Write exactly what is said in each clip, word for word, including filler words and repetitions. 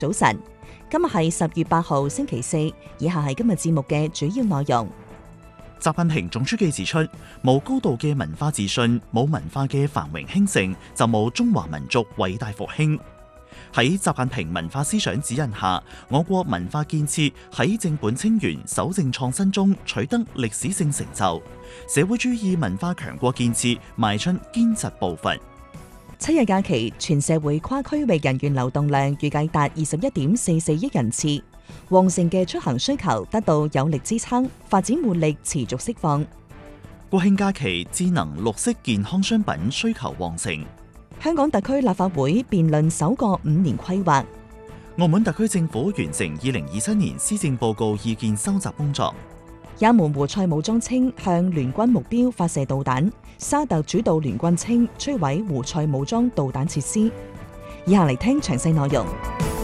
早晨，今日係十月八號星期四，以下係今日節目嘅主要內容。 習近平總書記指出，冇高度嘅文化自信，冇文化嘅繁榮興盛，就冇中華民族偉大復興。喺習近平文化思想指引下，我國文化建設喺正本清源、守正創新中取得歷史性成就，社會主義文化強國建設邁出堅實步伐。 七日假期，全社會跨區域人員流動量預計達二十一點四四億人次，旺盛嘅出行需求得到有力支撐，發展活力持續釋放。 國慶假期，智能綠色健康商品需求旺盛。 香港特區立法會辯論首個五年規劃。 澳門特區政府完成二零二七年施政報告意見收集工作。 也門胡塞武裝稱向聯軍目標發射導彈，沙特主導聯軍稱摧毀胡塞武裝導彈設施。以下嚟聽詳細內容。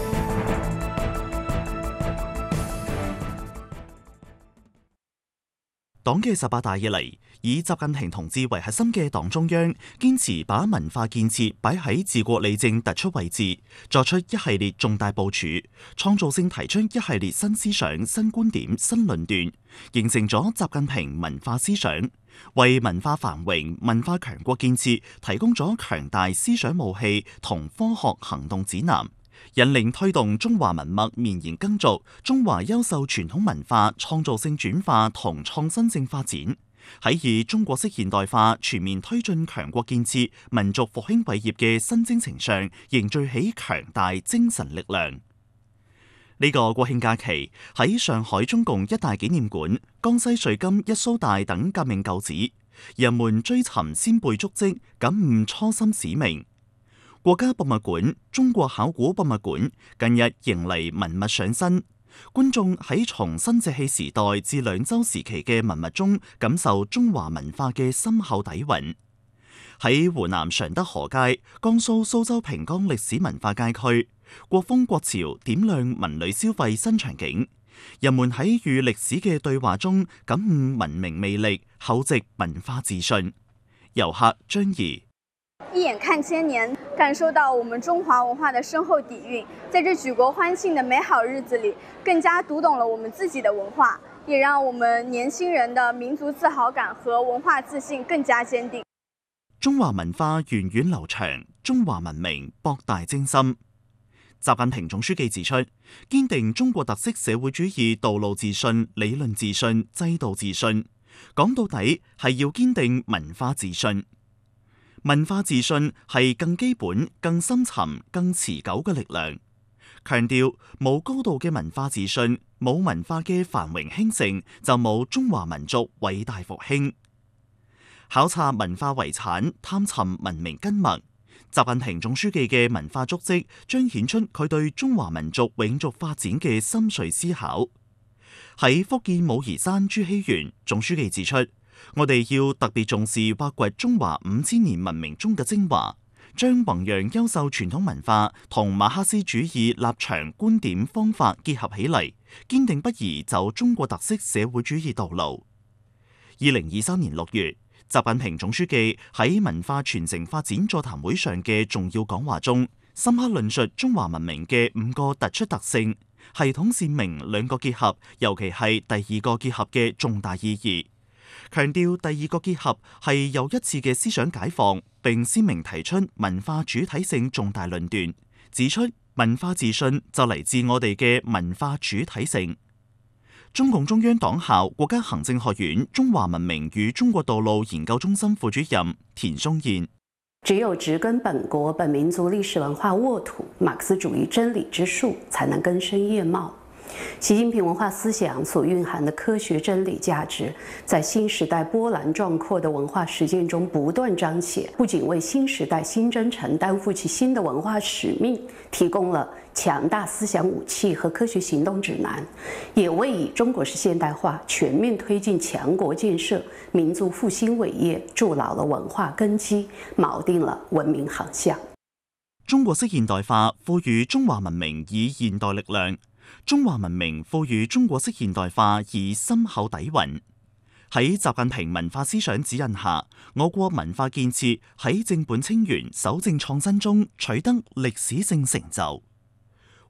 黨嘅十八大以嚟，以習近平同志為核心嘅黨中央，堅持把文化建設擺喺治國理政突出位置，作出一系列重大部署，創造性提出一系列新思想、新觀點、新論斷，形成咗習近平文化思想，為文化繁榮、文化強國建設提供咗強大思想武器同科學行動指南，引領推動中華文脈綿延耕續，中華優秀傳統文化創造性轉化同創新性發展，喺以中國式現代化全面推進強國建設、民族復興偉業嘅新征程上凝聚起強大精神力量。呢、這個國慶假期喺上海中共一大紀念館、江西瑞金一蘇大等革命舊址，人們追尋先輩足跡，感悟初心使命。國家博物館、中國考古博物館近日迎嚟文物上新，觀眾喺從新石器時代至兩周時期嘅文物中，感受中華文化嘅深厚底蘊。喺湖南常德河街、江蘇蘇州平江歷史文化街區，國風國潮點亮文旅消費新場景，人們喺與歷史嘅對話中感悟文明魅力、厚植文化自信。遊客張儀。 一眼看千年，感受到我們中華文化的深厚底蘊，在這舉國歡慶的美好日子裏，更加讀懂了我們自己的文化，也讓我們年輕人的民族自豪感和文化自信更加堅定。 中華文化源遠流長，中華文明博大精深。習近平總書記指出，堅定中國特色社會主義道路自信、理論自信、制度自信，講到底係要堅定文化自信。文化自信係更基本、更深沉、更持久嘅力量。強調冇高度嘅文化自信，冇文化嘅繁榮興盛，就冇中華民族偉大復興。考察文化遺產，探尋文明根脈，習近平總書記嘅文化足跡彰顯出佢對中華民族永續發展嘅深邃思考。喺福建武夷山朱熹園，總書記指出，我哋要特別重視挖掘中華五千年文明中嘅精華，將弘揚優秀傳統文化同馬克思主義立場、觀點、方法結合起嚟，堅定不移走中國特色社會主義道路。二零二三年六月，習近平總書記喺文化傳承發展座談會上嘅重要講話中，深刻論述中華文明嘅五個突出特性，系統鮮明兩個結合，尤其係第二個結合嘅重大意義。強調第二個結合係又一次嘅思想解放，並鮮明提出文化主體性重大論斷，指出文化自信就嚟自我哋嘅文化主體性。中共中央黨校國家行政學院中華文明與中國道路研究中心副主任田松燕： 只有植根本國本民族歷史文化沃土，馬克思主義真理之樹才能根深葉茂。習近平文化思想所蘊含的科學真理價值，在新時代波瀾壯闊的文化實踐中不斷彰顯，不僅為新時代新征程擔負起新的文化使命提供了強大思想武器和科學行動指南，也為以中國式現代化全面推進強國建設、民族復興偉業築牢了文化根基，錨定了文明航向。 中國式現代化賦予中華文明以現代力量。中華文明賦予中國式現代化以深厚底蘊。喺習近平文化思想指引下，我國文化建設喺正本清源、守正創新中取得歷史性成就。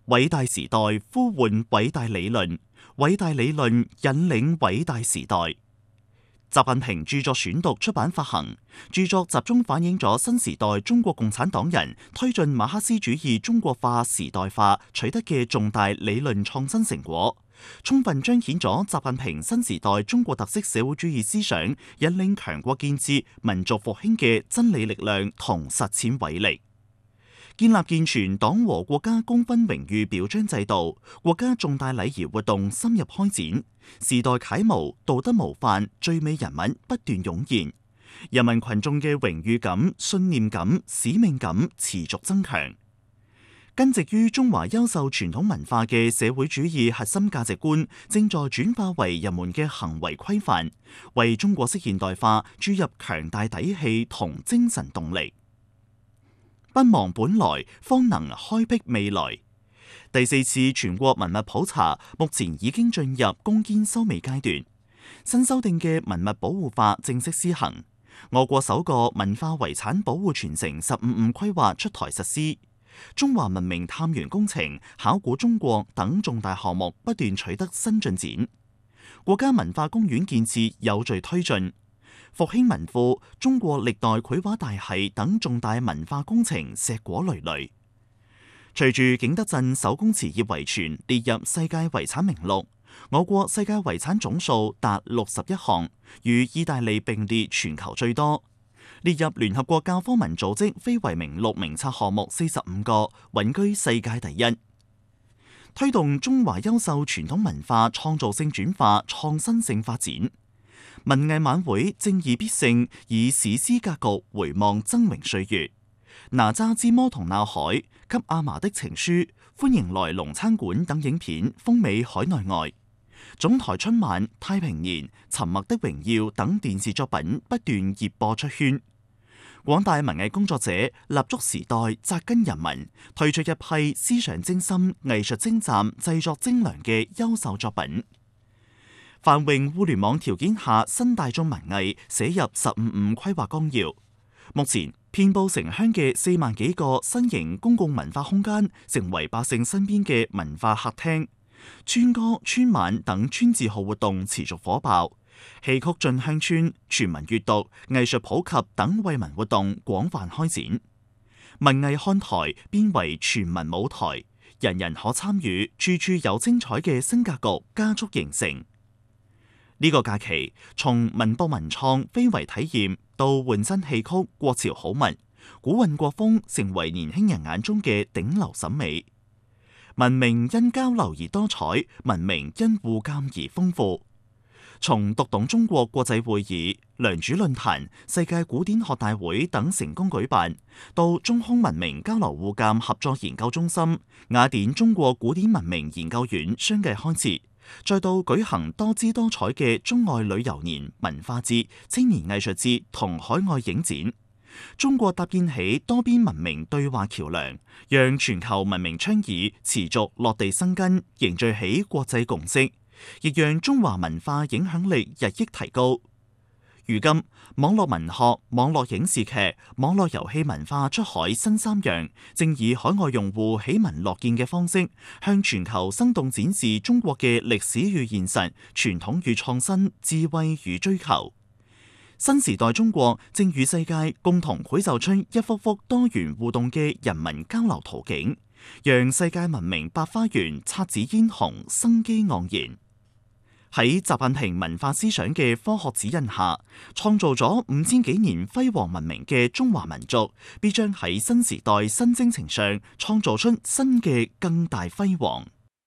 偉大時代呼喚偉大理論，偉大理論引領偉大時代。習近平著作選讀出版發行，著作集中反映咗新時代中國共產黨人推進馬克思主義中國化時代化取得嘅重大理論創新成果，充分彰顯咗習近平新時代中國特色社會主義思想引領強國建設、民族復興嘅真理力量同實踐偉力。建立健全黨和國家功勳榮譽表彰制度，國家重大禮儀活動深入開展，時代楷模、道德模範、最美人物不斷湧現，人民群眾嘅榮譽感、信念感、使命感持續增強。根植於中華優秀傳統文化嘅社會主義核心價值觀，正在轉化為人們嘅行為規範，為中國式現代化注入強大底氣同精神動力。不忘本來，方能開闢未來。第四次全國文物普查目前已經進入攻堅收尾階段，新修訂嘅文物保護法正式施行。我國首個文化遺產保護傳承十五五規劃出台實施，中華文明探源工程、考古中國等重大項目不斷取得新進展，國家文化公園建設有序推進。復興文庫、中國歷代繪畫大系等重大文化工程碩果累累。隨住景德鎮手工瓷業遺存列入世界遺產名錄，我國世界遺產總數達六十一項，與意大利並列全球最多，列入聯合國教科文組織非遺名錄名冊項目四十五個，穩居世界第一。推動中華優秀傳統文化創造性轉化、創新性發展。文藝晚會正義必勝，以史詩格局回望崢嶸歲月。哪吒之魔童鬧海、給阿嫲的情書、歡迎來龍餐館等影片風靡海內外。總台春晚、太平年、沉默的榮耀等電視作品不斷熱播出圈。廣大文藝工作者立足時代、扎根人民，推出一批思想精深、藝術精湛、製作精良嘅優秀作品。繁榮互聯網條件下，新大眾文藝寫入十五五規劃綱要。目前，遍佈城鄉嘅四萬幾個新型公共文化空間，成為百姓身邊嘅文化客廳。村歌、村晚等村字號活動持續火爆，戲曲進鄉村、全民閱讀、藝術普及等惠民活動廣泛開展。文藝看台變為全民舞台，人人可參與，處處有精彩嘅新格局加速形成。呢個假期，從文博文創非遺體驗到換新戲曲國潮好物，古韻國風成為年輕人眼中嘅頂流審美。文明因交流而多彩，文明因互鑒而豐富。從讀懂中國國際會議、良渚論壇、世界古典學大會等成功舉辦，到中空文明交流互鑒合作研究中心、雅典中國古典文明研究院相繼開設，再到舉行多姿多彩嘅中外旅遊年、文化節、青年藝術節同海外影展，中國搭建起多邊文明對話橋樑，讓全球文明倡議持續落地生根，凝聚起國際共識，亦讓中華文化影響力日益提高。如今，網絡文學、網絡影視劇、網絡遊戲文化出海新三樣，正以海外用戶喜聞樂見嘅方式，向全球生動展示中國嘅歷史與現實、傳統與創新、智慧與追求。新時代中國正與世界共同繪就出一幅幅多元互動嘅人民交流途徑，讓世界文明百花園姹紫嫣紅、生機盎然。喺習近平文化思想嘅科學指引下，創造咗五千幾年輝煌文明嘅中華民族，必將喺新時代新征程上創造出新嘅更大輝煌。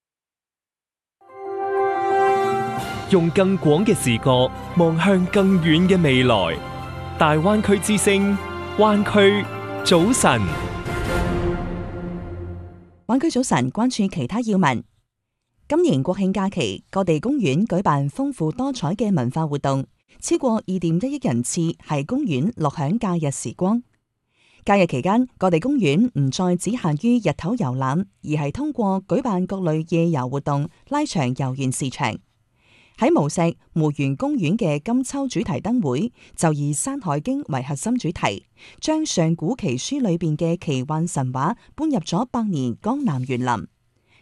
用更廣嘅視角望向更遠嘅未來，大灣區之聲，灣區早晨。 灣區早晨，關注其他要聞。今年國慶假期，各地公園舉辦豐富多彩嘅文化活動，超過二點一億人次喺公園樂享假日時光。假日期間，各地公園唔再只限於日頭遊覽，而係通過舉辦各類夜遊活動，拉長遊園時長。喺無錫梅園公園嘅金秋主題燈會，就以《山海經》為核心主題，將上古奇書裏邊嘅奇幻神話搬入咗百年江南園林。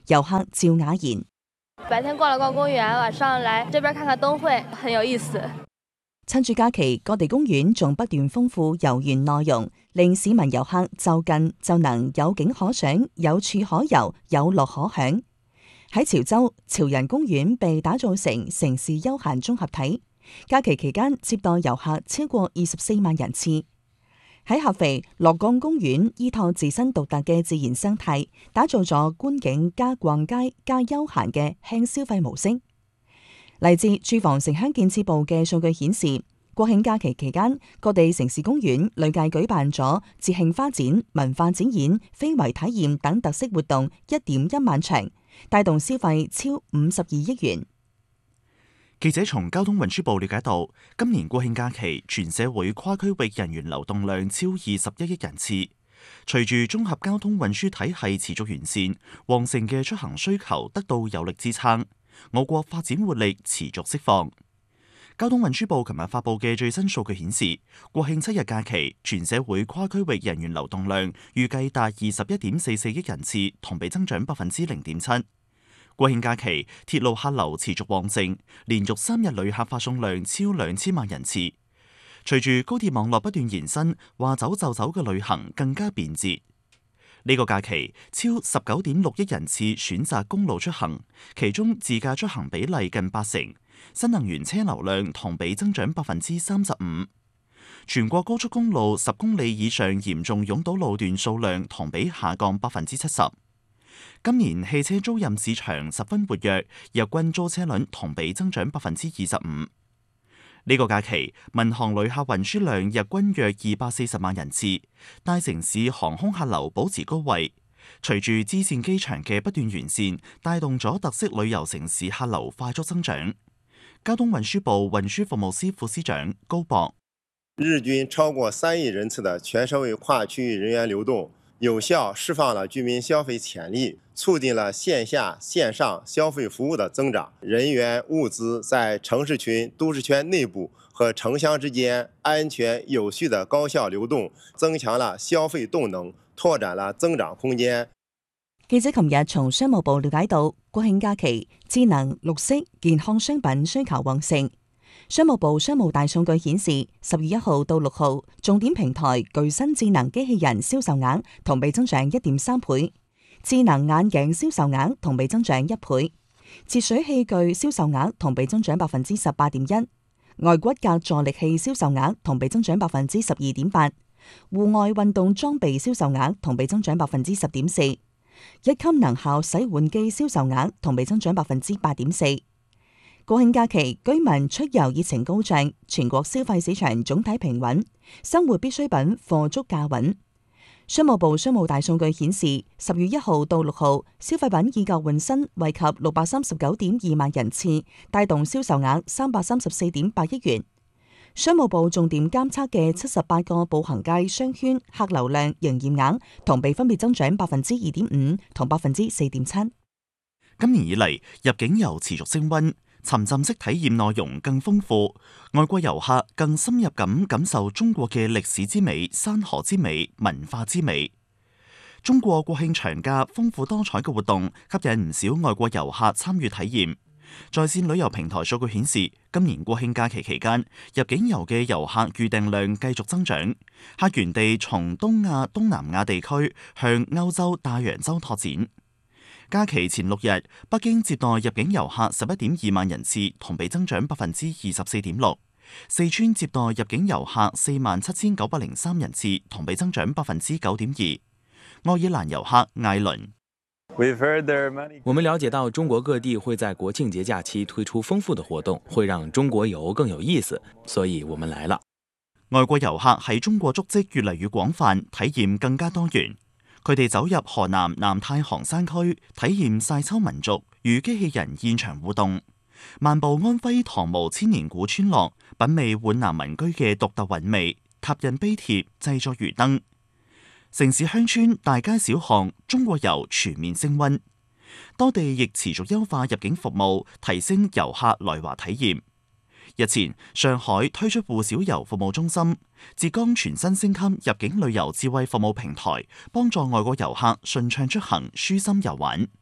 遊客趙雅賢。 白天逛了逛公園，晚上來這邊看看燈會，很有意思。 趁住假期，各地公園仲不斷豐富遊園內容，令市民遊客就近就能有景可賞、有處可遊、有樂可享。喺潮州，潮人公園被打造成城市休閒綜合體，假期期間接待遊客超過二十四萬人次。喺合肥，蘿崗公園依託自身獨特嘅自然生態，打造咗觀景加逛街加休閒嘅輕消費模式。嚟自住房城鄉建設部嘅數據顯示，國慶假期期間，各地城市公園累計舉辦咗節慶花展、文化展演、非遺體驗等特色活動一點一萬場，帶動消費超五十二億元。 記者從交通運輸部了解到，今年國慶假期全社會跨區域人員流動量超二十一億人次。隨住綜合交通運輸體系持續完善，旺盛嘅出行需求得到有力支撐，我國發展活力持續釋放。交通運輸部琴日發布嘅最新數據顯示，國慶七日假期全社會跨區域人員流動量預計達二十一點四四億人次，同比增長百分之零點七。國慶假期鐵路客流持續旺盛，連續三日旅客發送量超兩千萬人次。隨住高鐵網絡不斷延伸，話走就走嘅旅行更加便捷。呢個假期超十九點六億人次選擇公路出行，其中自駕出行比例近八成，新能源車流量同比增長百分之三十五。全國高速公路十公里以上嚴重擁堵路段數量同比下降百分之七十。今年汽車租賃市場十分活躍，日均租車輪同比增長百分之二十五。呢個假期，民航旅客運輸量日均約二百四十萬人次，大城市航空客流保持高位。隨住支線機場嘅不斷完善，帶動咗特色旅遊城市客流快速增長。交通運輸部運輸服務司副司長高博： 日均超過三億人次的全社會跨區域人員流動，有效釋放了居民消費潛力，促進了線下線上消費服務的增長，人員物資在城市群、都市圈內部和城鄉之間安全有序的高效流動，增強了消費動能，拓展了增長空間。 記者琴日從商務部了解到，國慶假期智能、綠色、健康商品需求旺盛。商務部商務大數據顯示，十月一號到六號，重點平台具身智能機器人銷售額同比增長一點三倍，智能眼鏡銷售額同比增長一倍，節水器具銷售額同比增長百分之十八點一，外骨骼助力器銷售額同比增長百分之十二點八，戶外運動裝備銷售額同比增長百分之十點四，一級能效洗碗機銷售額同比增長百分之八點四。國慶假期，居民出遊熱情高漲，全國消費市場總體平穩，生活必需品貨足價穩。商務部商務大數據顯示，十月一號到六號，消費品以舊換新惠及六百三十九點二萬人次，帶動銷售額三百三十四點八億元。商務部重點監測嘅七十八個步行街商圈客流量營業額同比分別增長百分之二點五同百分之四點七。 今年以嚟，入境遊持續升溫。沉浸式體驗內容更豐富，外國遊客更深入咁感受中國嘅歷史之美、山河之美、文化之美。中國國慶長假豐富多彩嘅活動吸引唔少外國遊客參與體驗。在線旅遊平台數據顯示，今年國慶假期期間，入境遊嘅遊客預訂量繼續增長，客源地從東亞、東南亞地區向歐洲、大洋洲拓展。假期前六日，北京接待入境遊客十一點二萬人次，同比增長百分之二十四點六；四川接待入境遊客四萬七千九百零三人次，同比增長百分之九點二。愛爾蘭遊客艾倫： 我們了解到中國各地會在國慶節假期推出豐富的活動，會讓中國遊更有意思，所以我們來了。 外國遊客喺中國足跡越嚟越廣泛，體驗更加多元。佢哋走入河南南太行山區，體驗晒秋民族與機器人現場互動，漫步安徽唐墓千年古村落，品味皖南民居嘅獨特韻味，拓印碑帖，製作魚燈。城市鄉村大街小巷，中國遊全面升溫。多地亦持續優化入境服務，提升遊客來華體驗。日前，上海推出滬小遊服務中心，浙江全新升級入境旅遊智慧服務平台，幫助外國遊客順暢出行、舒心遊玩。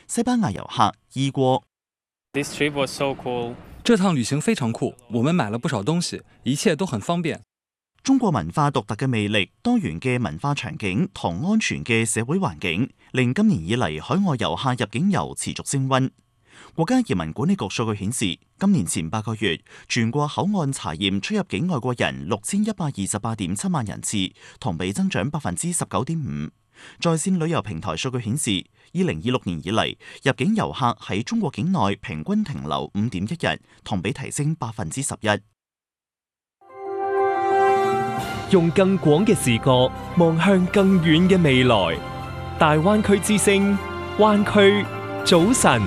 西班牙遊客伊國。 This trip was so cool. 這趟旅行非常酷，我們買了不少東西，一切都很方便。 中國文化獨特嘅魅力、多元嘅文化場景同安全嘅社會環境，令今年以嚟海外遊客入境遊持續升溫。國家移民管理局數據顯示，今年前八個月，全國口岸查驗出入境外國人六千一百二十八點七萬人次，同比增長百分之十九點五。在線旅遊平台數據顯示，二零二六年以嚟，入境遊客喺中國境內平均停留五點一日，同比提升百分之十一。 用更廣嘅視角望向更遠嘅未來，大灣區之聲，灣區早晨。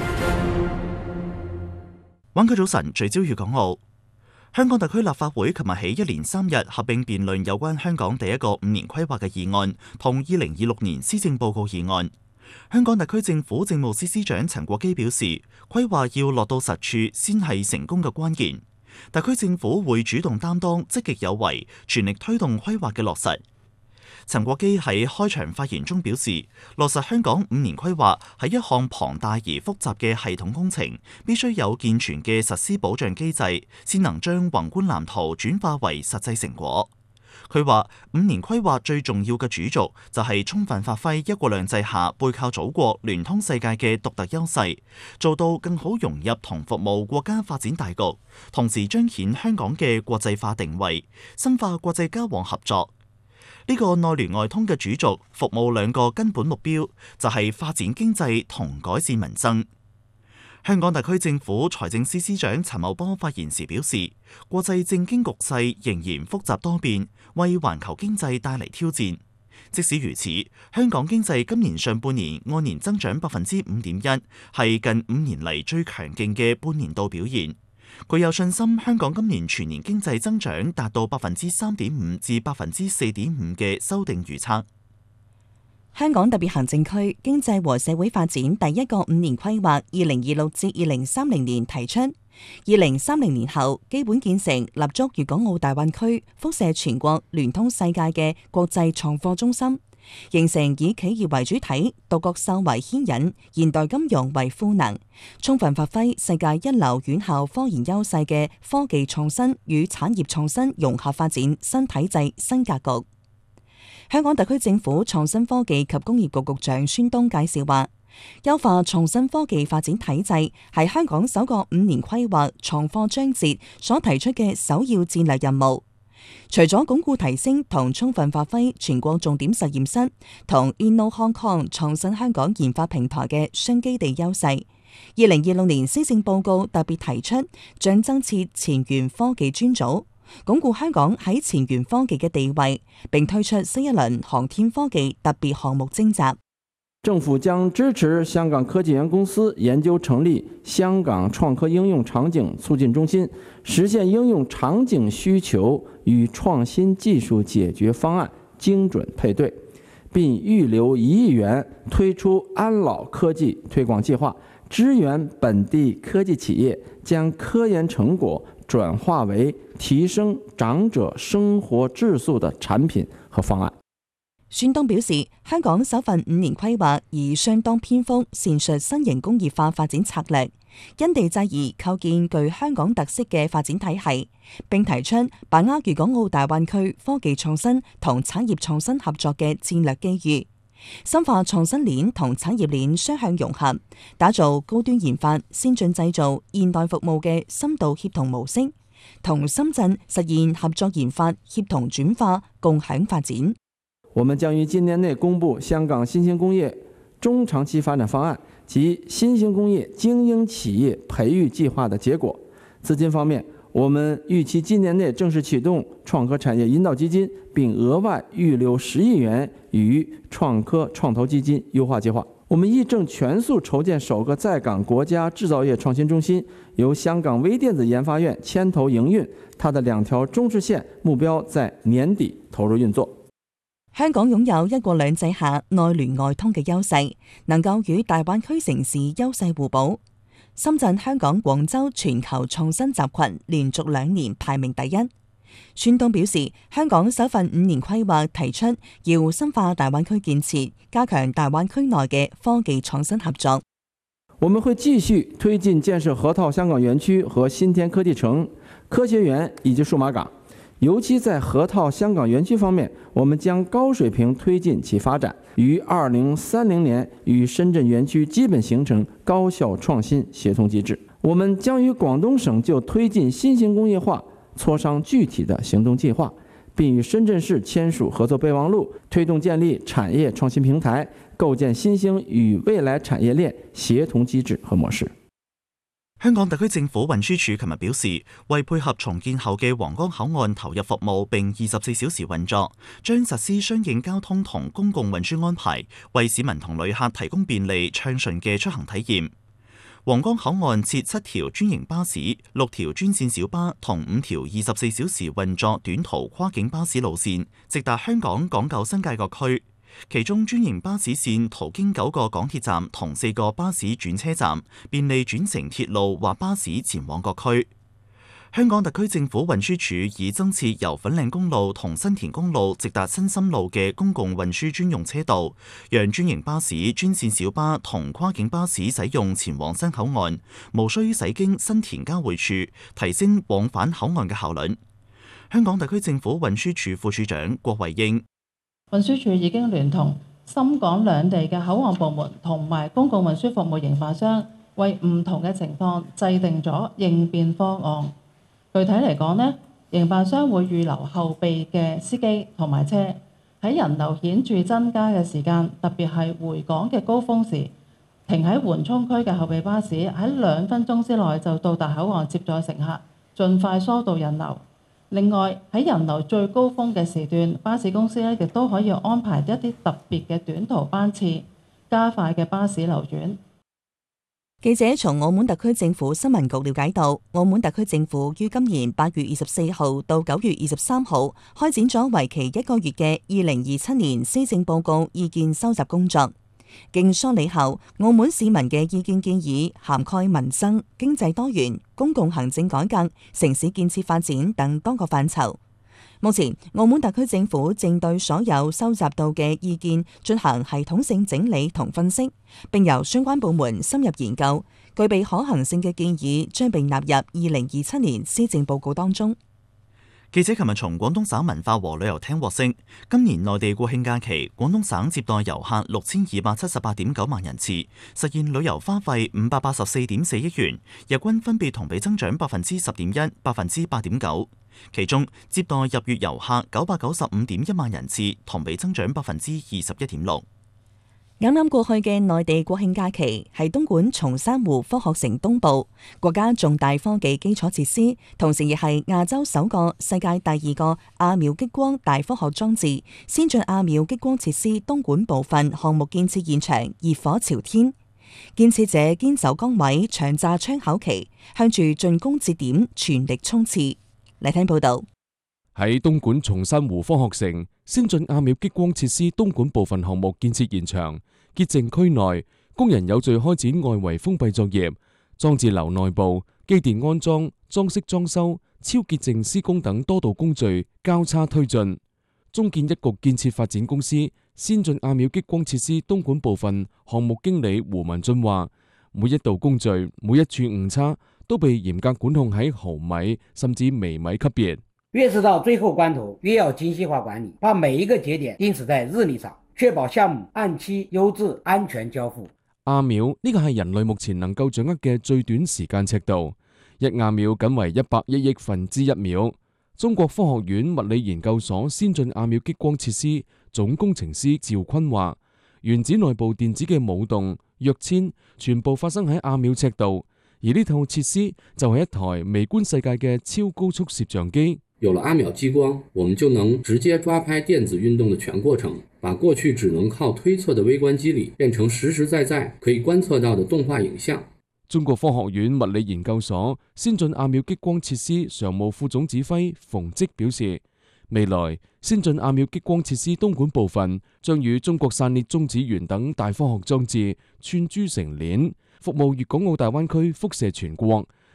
灣區早晨聚焦粵港澳。香港特區立法會琴日起一連三日合併辯論有關香港第一個五年規劃嘅議案同二零二六年施政報告議案。香港特區政府政務司司長陳國基表示，規劃要落到實處先係成功嘅關鍵。特區政府會主動擔當，積極有為，全力推動規劃嘅落實。陳國基喺開場發言中表示，落實香港五年規劃係一項龐大而複雜嘅系統工程，必須有健全嘅實施保障機制，先能將宏觀藍圖轉化為實際成果。佢話五年規劃最重要嘅主軸就係充分發揮一國兩制下背靠祖國、聯通世界嘅獨特優勢，做到更好融入同服務國家發展大局，同時彰顯香港嘅國際化定位，深化國際交往合作。呢個內聯外通嘅主軸服務兩個根本目標，就係發展經濟同改善民生。香港特區政府財政司司長陳茂波發言時表示，國際政經局勢仍然複雜多變，為環球經濟帶嚟挑戰。即使如此，香港經濟今年上半年按年增長百分之五點一，係近五年嚟最強勁嘅半年度表現。佢有信心香港今年全年經濟增長達到百分之三點五至百分之四點五嘅修訂預測。 香港特別行政區經濟和社會發展第一個五年規劃二零二六至二零三零年提出，二零三零年後基本建成立足粵港澳大灣區，輻射全國、聯通世界嘅國際創科中心，形成以企業為主體、獨角獸為牽引、現代金融為賦能，充分發揮世界一流院校科研優勢嘅科技創新與產業創新融合發展新體制新格局。香港特區政府創新科技及工業局局長孫東介紹話，優化創新科技發展體制係香港首個五年規劃創科章節所提出嘅首要戰略任務。除咗鞏固提升同充分發揮全國重點實驗室同 Inno Hong Kong 創新香港研發平台嘅雙基地優勢，二零二六年施政報告特別提出將增設前沿科技專組，鞏固香港喺前沿科技嘅地位，並推出新一輪航天科技特別項目徵集。 政府將支持香港科技園公司研究成立香港創科應用場景促進中心，實現應用場景需求與創新技術解決方案精準配對，並預留一億元推出安老科技推廣計劃，支援本地科技企業將科研成果轉化為提升長者生活質素的產品和方案。 孫東表示，香港首份五年規劃以相當篇幅闡述新型工業化發展策略，因地制宜構建具香港特色嘅發展體系，並提出把握粵港澳大灣區科技創新同產業創新合作嘅戰略機遇，深化創新鏈同產業鏈雙向融合，打造高端研發、先進製造、現代服務嘅深度協同模式，同深圳實現合作研發、協同轉化、共享發展。 我們將於今年內公布香港新興工業中長期發展方案及新興工業精英企業培育計劃的結果。資金方面，我們預期今年內正式啟動創科產業引導基金，並額外預留十億元於創科創投基金優化計劃。我們亦正全速籌建首個在港國家製造業創新中心，由香港微電子研發院牽頭營運，它的兩條中支線目標在年底投入運作。 香港擁有一國兩制下內聯外通嘅優勢，能夠與大灣區城市優勢互補。深圳、香港、廣州全球創新集群連續兩年排名第一。 孫東表示，香港首份五年規劃提出要深化大灣區建設，加強大灣區內嘅科技創新合作。 我們會繼續推進建設河套香港園區和新田科技城、科學園以及數碼港。尤其在河套香港園區方面，我們將高水平推進其發展，於二零三零年與深圳園區基本形成高效創新協同機制。我們將與廣東省就推進新型工業化磋商具體的行動計劃，並與深圳市簽署合作備忘錄，推動建立產業創新平台，構建新興與未來產業鏈協同機制和模式。 香港特區政府運輸署琴日表示，為配合重建後嘅皇崗口岸投入服務並二十四小時運作，將實施相應交通同公共運輸安排，為市民同旅客提供便利暢順嘅出行體驗。皇崗口岸設七條專營巴士、六條專線小巴同五條二十四小時運作短途跨境巴士路線，直達香港港九新界各區。其中專營巴士線途經九個港鐵站同四個巴士轉車站，便利轉乘鐵路或巴士前往各區。香港特區政府運輸署已增設由粉嶺公路同新田公路直達新深路嘅公共運輸專用車道，讓專營巴士、專線小巴同跨境巴士使用前往新口岸，無需駛經新田交匯處，提升往返口岸嘅效率。香港特區政府運輸署副署長郭慧英。 運輸署已經聯同深港兩地嘅口岸部門同埋公共運輸服務營辦商，為唔同嘅情況制定咗應變方案。具體嚟講呢，營辦商會預留後備嘅司機同埋車，喺人流顯著增加嘅時間，特別係回港嘅高峰時，停喺緩衝區嘅後備巴士喺兩分鐘之內就到達口岸接載乘客，盡快疏導人流。另外喺人流最高峰嘅時段，巴士公司咧亦都可以安排一啲特別嘅短途班次，加快嘅巴士流轉。 記者從澳門特區政府新聞局了解到，澳門特區政府於今年八月二十四號到九月二十三號開展咗為期一個月嘅二零二七年施政報告意見收集工作。經梳理後，澳門市民嘅意見建議涵蓋民生、經濟多元、公共行政改革、城市建設發展等多個範疇。目前，澳門特區政府正對所有收集到嘅意見進行系統性整理同分析，並由相關部門深入研究，具備可行性嘅建議將被納入二零二七年施政報告當中。 記者琴日從廣東省文化和旅遊廳獲悉，今年內地國慶假期，廣東省接待遊客六千二百七十八點九萬人次，實現旅遊花費五百八十四點四億元，日均分別同比增長百分之十點一、百分之八點九。其中接待入粵遊客九百九十五點一萬人次，同比增長百分之二十一點六。 啱啱過去嘅內地國慶假期係東莞松山湖科學城東部國家重大科技基礎設施，同時亦係亞洲首個、世界第二個亞秒激光大科學裝置。先進亞秒激光設施東莞部分項目建設現場熱火朝天，建設者堅守崗位，長揸槍口旗，向住進攻節點全力衝刺。嚟聽報道。 喺東莞松山湖科學城，先進亞秒激光設施東莞部分項目建設現場，潔淨區內工人有序開展外圍封閉作業，裝置樓內部機電安裝、裝飾裝修、超潔淨施工等多道工序交叉推進。中建一局建設發展公司先進亞秒激光設施東莞部分項目經理胡文俊話：每一道工序、每一處誤差都被嚴格管控喺毫米甚至微米級別。 越是到最後關頭，越要精細化管理，把每一個節點定死在日曆上，確保項目按期、優質、安全交付。 亞秒呢個係人類目前能夠掌握嘅最短時間尺度，一亞秒僅為一百一億分之一秒。中國科學院物理研究所先進亞秒激光設施總工程師趙坤話：原子內部電子嘅舞動、躍遷，全部發生喺亞秒尺度，而呢套設施就係一台微觀世界嘅超高速攝像機。 有了亞秒激光，我們就能直接抓拍電子運動的全過程，把過去只能靠推測的微觀機理變成實實在在可以觀測到的動畫影像。 中國科學院物理研究所先進亞秒激光設施常務副總指揮馮積表示，未來先進亞秒激光設施東莞部分將與中國散裂中子源等大科學裝置串珠成鏈，服務粵港澳大灣區輻射全國，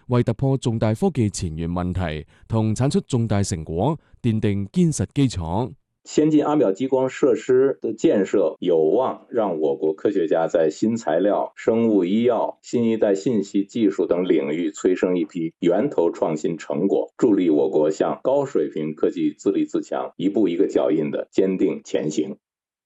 為突破重大科技前沿問題同產出重大成果奠定堅實基礎。 先進阿秒激光設施的建設有望讓我國科學家在新材料、生物醫藥、新一代信息技術等領域催生一批源頭創新成果，助力我國向高水平科技自立自強一步一個腳印的堅定前行。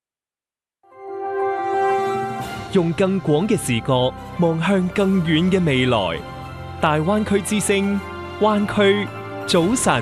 用更廣嘅視角望向更遠嘅未來，大灣區之聲，灣區早晨。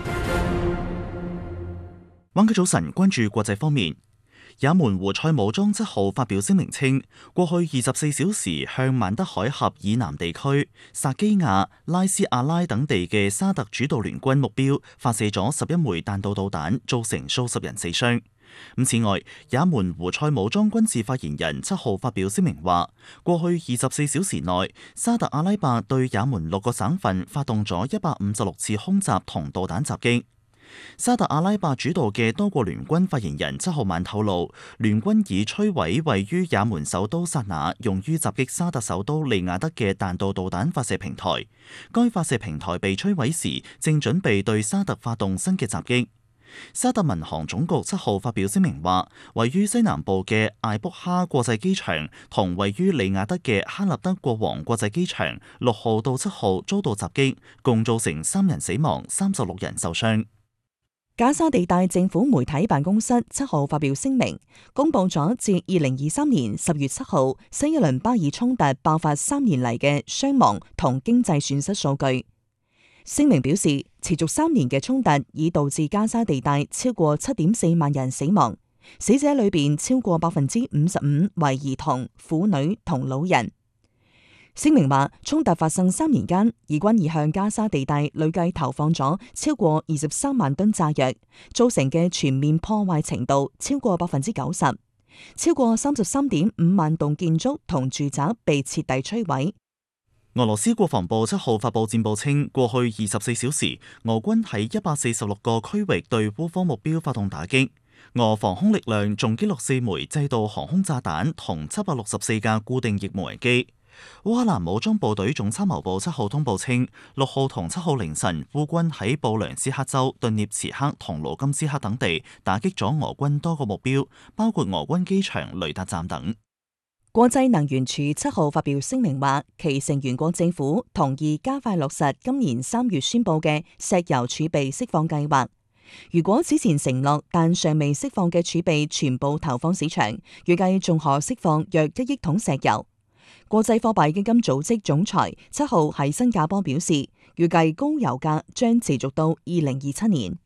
灣區早晨關注國際方面，也門胡塞武裝七號發表聲明稱，過去二十四小時向曼德海峽以南地區、薩基亞、拉斯阿拉等地嘅沙特主導聯軍目標發射咗十一枚彈道導彈，造成數十人死傷。咁此外，也門胡塞武裝軍事發言人七號發表聲明話，過去二十四小時內，沙特阿拉伯對也門六個省份發動咗一百五十六次空襲同導彈襲擊。沙特阿拉伯主導嘅多國聯軍發言人七號晚透露，聯軍已摧毀位於也門首都薩那用於襲擊沙特首都利雅得嘅彈道導彈發射平台。該發射平台被摧毀時，正準備對沙特發動新嘅襲擊。沙特民航總局七號發表聲明話，位於西南部嘅艾卜哈國際機場同位於利雅得嘅哈立德國王國際機場六號到七號遭到襲擊，共造成三人死亡、三十六人受傷。 加沙地帶政府媒體辦公室七號發表聲明，公佈咗自二零二三年十月七號新一輪巴以衝突爆發三年嚟嘅傷亡同經濟損失數據。聲明表示，持續三年嘅衝突已導致加沙地帶超過七點四萬人死亡，死者裏邊超過百分之五十五為兒童、婦女同老人。聲明話，衝突發生三年間，以軍已向加沙地帶累計投放咗超過二十三萬噸炸藥，造成嘅全面破壞程度超過百分之九十，超過三十三點五萬棟建築同住宅被徹底摧毀。 俄羅斯國防部七號發布戰報稱，過去二十四小時，俄軍喺一百四十六個區域對烏方目標發動打擊。俄防空力量仲擊落四枚制導航空炸彈同七百六十四架固定翼無人機。烏克蘭武裝部隊總參謀部七號通報稱，六號同七號凌晨，烏軍喺布良斯克州、頓涅茨克同盧甘斯克等地打擊咗俄軍多個目標，包括俄軍機場、雷達站等。 國際能源署七號發表聲明話，其成員國政府同意加快落實今年三月宣布嘅石油儲備釋放計劃。如果此前承諾但尚未釋放嘅儲備全部投放市場，預計仲可釋放約一億桶石油。國際貨幣基金組織總裁七號喺新加坡表示，預計高油價將持續到二零二七年。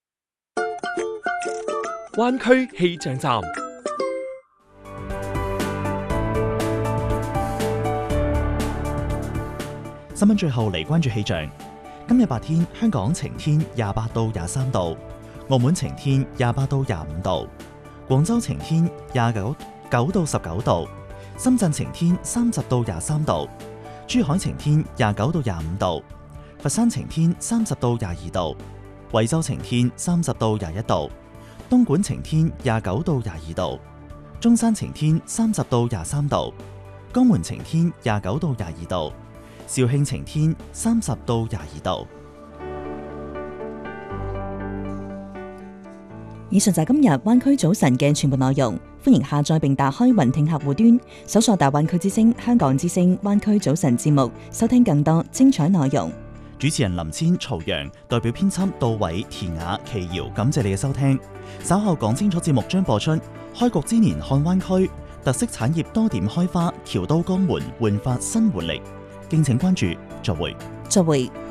灣區氣象站。 新聞最後嚟關注氣象。今日白天香港晴天，廿八到廿三度；澳門晴天，廿八到廿五度；廣州晴天，廿九九到十九度；深圳晴天，三十到廿三度；珠海晴天，廿九到廿五度；佛山晴天，三十到廿二度；惠州晴天，三十到廿一度；東莞晴天，廿九到廿二度；中山晴天，三十到廿三度；江門晴天，廿九到廿二度。肇慶晴天，三十到廿二度。 以上就係今日灣區早晨嘅全部內容。歡迎下載並打開雲聽客戶端，搜索大灣區之聲、香港之聲、灣區早晨節目，收聽更多精彩內容。 主持人林千、曹陽，代表編輯杜偉、田雅、奇瑤，感謝你嘅收聽。稍後講清楚節目將播出。開國之年看灣區，特色產業多點開花，僑都江門煥發新活力。敬請關注，再會。 再會。